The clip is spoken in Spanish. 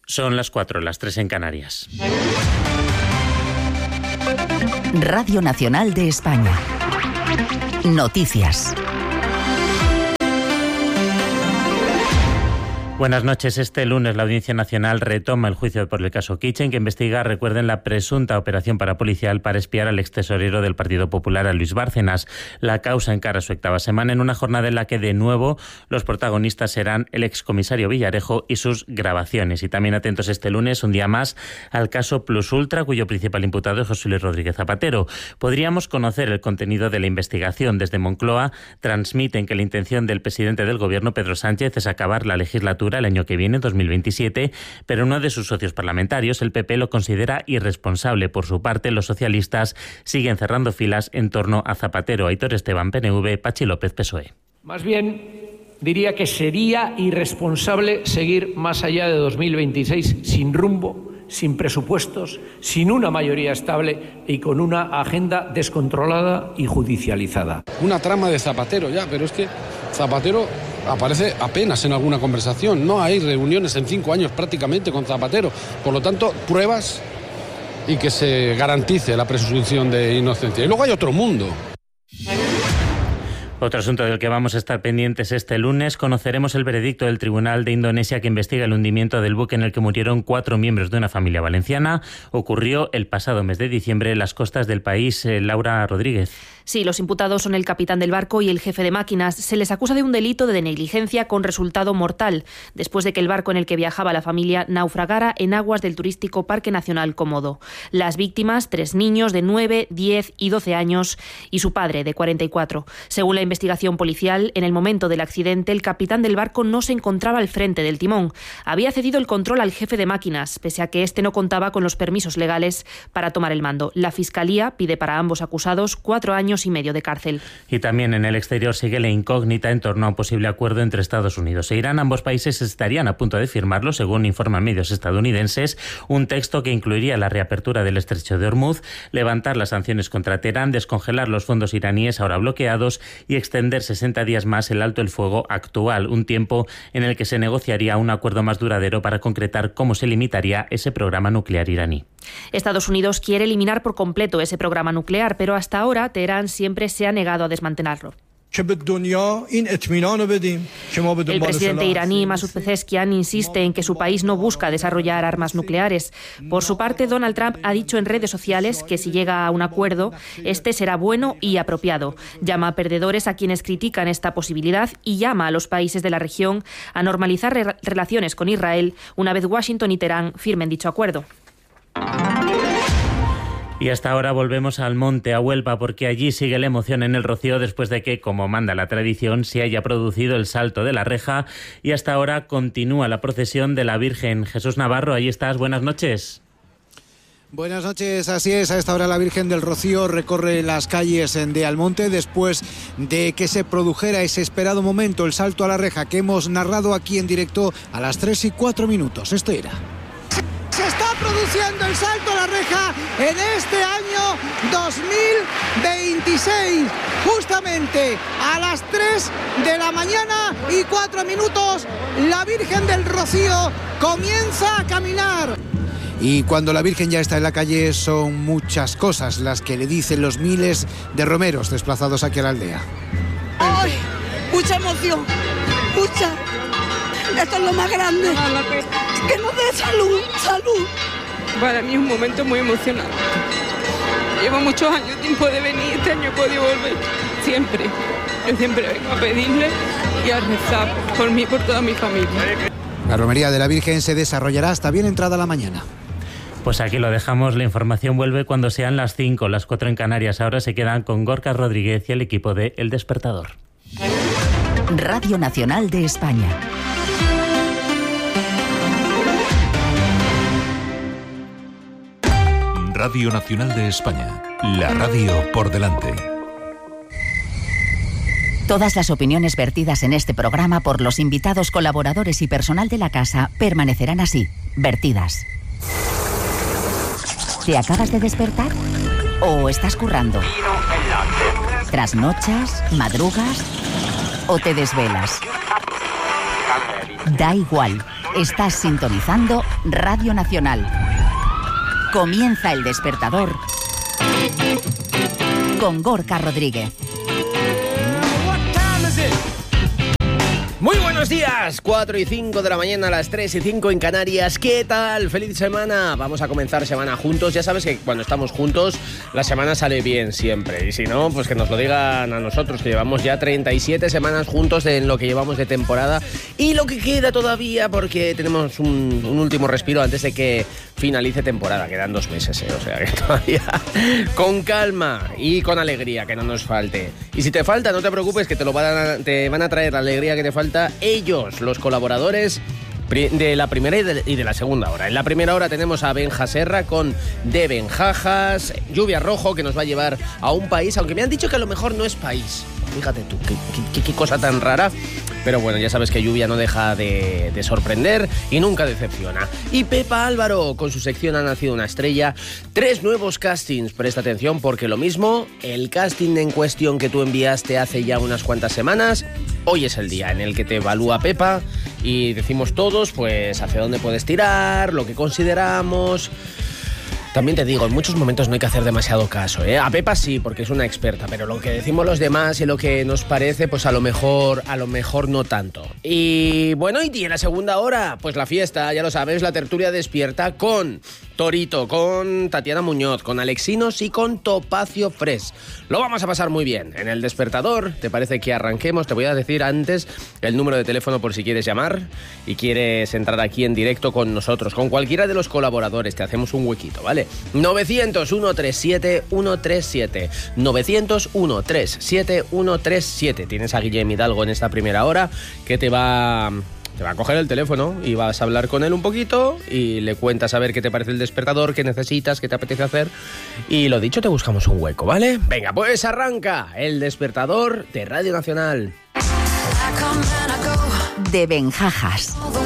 Son las 4, las 3 en Canarias. Radio Nacional de España. Noticias. Buenas noches. Este lunes la Audiencia Nacional retoma el juicio por el caso Kitchen, que investiga, recuerden, la presunta operación parapolicial para espiar al extesorero del Partido Popular, a Luis Bárcenas. La causa encara su 8ª semana en una jornada en la que, de nuevo, los protagonistas serán el excomisario Villarejo y sus grabaciones. Y también atentos este lunes, un día más, al caso Plus Ultra, cuyo principal imputado es José Luis Rodríguez Zapatero. Podríamos conocer el contenido de la investigación. Desde Moncloa transmiten que la intención del presidente del Gobierno, Pedro Sánchez, es acabar la legislatura el año que viene, 2027, pero uno de sus socios parlamentarios, el PP, lo considera irresponsable. Por su parte, los socialistas siguen cerrando filas en torno a Zapatero. Aitor Esteban, PNV, Pachi López, PSOE. Más bien, diría que sería irresponsable seguir más allá de 2026 sin rumbo, sin presupuestos, sin una mayoría estable y con una agenda descontrolada y judicializada. Una trama de Zapatero ya, pero es que Zapatero aparece apenas en alguna conversación. No hay reuniones en 5 años prácticamente con Zapatero. Por lo tanto, pruebas y que se garantice la presunción de inocencia. Y luego hay otro mundo. Otro asunto del que vamos a estar pendientes este lunes: conoceremos el veredicto del Tribunal de Indonesia que investiga el hundimiento del buque en el que murieron 4 miembros de una familia valenciana. Ocurrió el pasado mes de diciembre en las costas del país. Laura Rodríguez. Sí, los imputados son el capitán del barco y el jefe de máquinas. Se les acusa de un delito de negligencia con resultado mortal, después de que el barco en el que viajaba la familia naufragara en aguas del turístico Parque Nacional Komodo. Las víctimas, 3 niños de 9, 10 y 12 años y su padre, de 44. Según la investigación policial, en el momento del accidente, el capitán del barco no se encontraba al frente del timón. Había cedido el control al jefe de máquinas, pese a que este no contaba con los permisos legales para tomar el mando. La Fiscalía pide para ambos acusados 4 años y medio de cárcel. Y también en el exterior sigue la incógnita en torno a un posible acuerdo entre Estados Unidos e Irán. Ambos países estarían a punto de firmarlo, según informan medios estadounidenses, un texto que incluiría la reapertura del estrecho de Hormuz, levantar las sanciones contra Teherán, descongelar los fondos iraníes ahora bloqueados y extender 60 días más el alto el fuego actual, un tiempo en el que se negociaría un acuerdo más duradero para concretar cómo se limitaría ese programa nuclear iraní. Estados Unidos quiere eliminar por completo ese programa nuclear, pero hasta ahora Teherán siempre se ha negado a desmantelarlo. El presidente iraní Masoud Pezeshkian insiste en que su país no busca desarrollar armas nucleares. Por su parte, Donald Trump ha dicho en redes sociales que si llega a un acuerdo, este será bueno y apropiado. Llama a perdedores a quienes critican esta posibilidad y llama a los países de la región a normalizar relaciones con Israel una vez Washington y Teherán firmen dicho acuerdo. Y hasta ahora volvemos al monte, a Huelva, porque allí sigue la emoción en el Rocío después de que, como manda la tradición, se haya producido el salto de la reja y hasta ahora continúa la procesión de la Virgen. Jesús Navarro, ahí estás, buenas noches. Buenas noches, así es, a esta hora la Virgen del Rocío recorre las calles de Almonte después de que se produjera ese esperado momento, el salto a la reja que hemos narrado aquí en directo a las 3:04. Esto era. Se está produciendo el salto a la reja en este año 2026, justamente a las 3 de la mañana y 4 minutos, la Virgen del Rocío comienza a caminar. Y cuando la Virgen ya está en la calle son muchas cosas las que le dicen los miles de romeros desplazados aquí a la aldea. ¡Ay! Mucha emoción, mucha. Esto es lo más grande. Que nos dé salud, salud. Para mí es un momento muy emocionante. Llevo muchos años tiempo de venir, este año he podido volver. Siempre. Yo siempre vengo a pedirle y a rezar por mí y por toda mi familia. La romería de la Virgen se desarrollará hasta bien entrada la mañana. Pues aquí lo dejamos, la información vuelve cuando sean las 5, las 4 en Canarias. Ahora se quedan con Gorka Rodríguez y el equipo de El Despertador. Radio Nacional de España. Radio Nacional de España, la radio por delante. Todas las opiniones vertidas en este programa por los invitados, colaboradores y personal de la casa permanecerán así, vertidas. ¿Te acabas de despertar? ¿O estás currando? ¿Trasnochas? ¿Madrugas? ¿O te desvelas? Da igual. Estás sintonizando Radio Nacional. Comienza El Despertador con Gorka Rodríguez. Muy buenos días, 4 y 5 de la mañana, a las 3 y 5 en Canarias. ¿Qué tal? ¡Feliz semana! Vamos a comenzar semana juntos. Ya sabes que cuando estamos juntos, la semana sale bien siempre. Y si no, pues que nos lo digan a nosotros, que llevamos ya 37 semanas juntos en lo que llevamos de temporada. Y lo que queda todavía, porque tenemos un último respiro antes de que finalice temporada. Quedan 2 meses, o sea que todavía con calma y con alegría, que no nos falte. Y si te falta, no te preocupes, que te van a traer la alegría que te falta ellos, los colaboradores de la primera y de la segunda hora. En la primera hora tenemos a Benja Serra con De Benjajas, Lluvia Rojo, que nos va a llevar a un país, aunque me han dicho que a lo mejor no es país. Fíjate tú, qué cosa tan rara. Pero bueno, ya sabes que Lluvia no deja de sorprender y nunca decepciona. Y Pepa Álvaro, con su sección Ha nacido una estrella. 3 nuevos castings, presta atención, porque lo mismo, el casting en cuestión que tú enviaste hace ya unas cuantas semanas, hoy es el día en el que te evalúa Pepa y decimos todos, pues, hacia dónde puedes tirar, lo que consideramos. También te digo, en muchos momentos no hay que hacer demasiado caso, ¿eh? A Pepa sí, porque es una experta, pero lo que decimos los demás y lo que nos parece, pues a lo mejor no tanto. Y bueno, y en la segunda hora, pues la fiesta, ya lo sabes, la tertulia despierta con Torito, con Tatiana Muñoz, con Alexinos y con Topacio Fresh. Lo vamos a pasar muy bien. En El Despertador, ¿te parece que arranquemos? Te voy a decir antes el número de teléfono por si quieres llamar y quieres entrar aquí en directo con nosotros, con cualquiera de los colaboradores. Te hacemos un huequito, ¿vale? 900-137-137. 900-137-137. Tienes a Guillem Hidalgo en esta primera hora, que te va a coger el teléfono y vas a hablar con él un poquito y le cuentas a ver qué te parece El Despertador, qué necesitas, qué te apetece hacer. Y lo dicho, te buscamos un hueco, ¿vale? Venga, pues arranca El Despertador de Radio Nacional. De Benjajas.